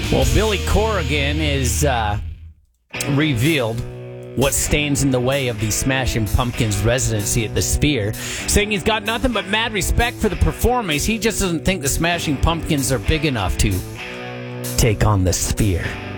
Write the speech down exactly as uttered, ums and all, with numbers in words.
Well, Billy Corrigan is uh, revealed what stands in the way of the Smashing Pumpkins residency at the Sphere, saying he's got nothing but mad respect for the performers. He just doesn't think the Smashing Pumpkins are big enough to take on the Sphere.